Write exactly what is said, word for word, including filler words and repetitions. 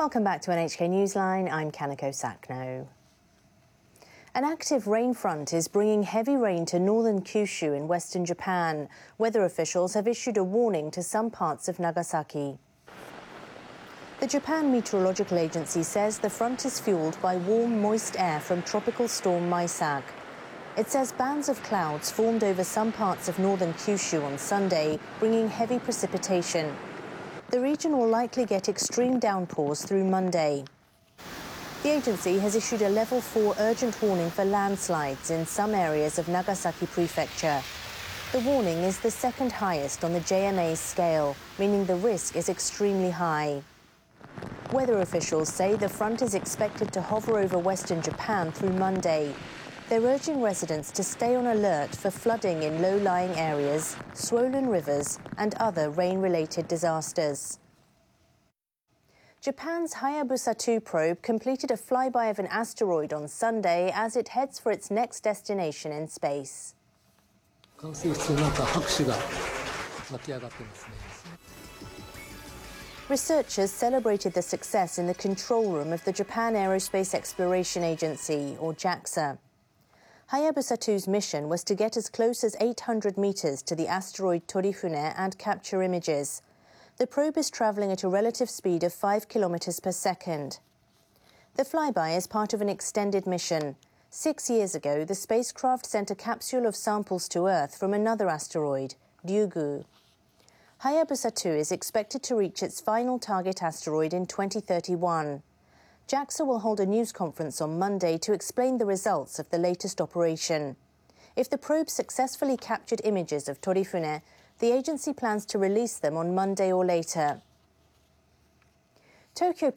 Welcome back to N H K Newsline. I'm Kanako Sakno. An active rain front is bringing heavy rain to northern Kyushu in western Japan. Weather officials have issued a warning to some parts of Nagasaki. The Japan Meteorological Agency says the front is fueled by warm, moist air from tropical storm Maisak. It says bands of clouds formed over some parts of northern Kyushu on Sunday, bringing heavy precipitation. The region will likely get extreme downpours through Monday. The agency has issued a level four urgent warning for landslides in some areas of Nagasaki Prefecture. The warning is the second highest on the J M A scale, meaning the risk is extremely high. Weather officials say the front is expected to hover over western Japan through Monday. They're urging residents to stay on alert for flooding in low-lying areas, swollen rivers, and other rain-related disasters. Japan's Hayabusa two probe completed a flyby of an asteroid on Sunday as it heads for its next destination in space. Researchers celebrated the success in the control room of the Japan Aerospace Exploration Agency, or JAXA. Hayabusa two's mission was to get as close as eight hundred meters to the asteroid Torifune and capture images. The probe is traveling at a relative speed of five kilometers per second. The flyby is part of an extended mission. Six years ago, the spacecraft sent a capsule of samples to Earth from another asteroid, Ryugu. Hayabusa two is expected to reach its final target asteroid in twenty thirty-one. JAXA will hold a news conference on Monday to explain the results of the latest operation. If the probe successfully captured images of Torifune, the agency plans to release them on Monday or later. Tokyo